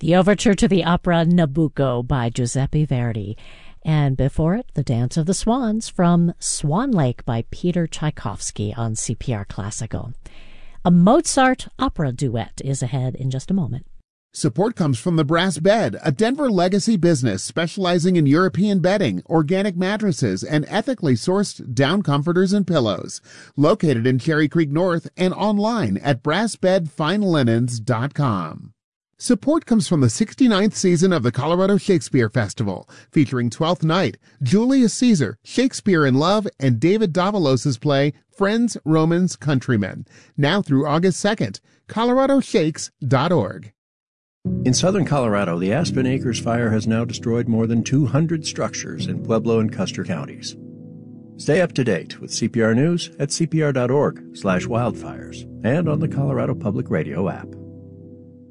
the overture to the opera Nabucco by Giuseppe Verdi. And before it, The Dance of the Swans from Swan Lake by Peter Tchaikovsky on CPR Classical. A Mozart opera duet is ahead in just a moment. Support comes from the Brass Bed, a Denver legacy business specializing in European bedding, organic mattresses, and ethically sourced down comforters and pillows. Located in Cherry Creek North and online at brassbedfinelinens.com. Support comes from the 69th season of the Colorado Shakespeare Festival, featuring Twelfth Night, Julius Caesar, Shakespeare in Love, and David Davalos' play Friends, Romans, Countrymen. Now through August 2nd, coloradoshakes.org. In southern Colorado, the Aspen Acres fire has now destroyed more than 200 structures in Pueblo and Custer counties. Stay up to date with CPR News at cpr.org/wildfires and on the Colorado Public Radio app.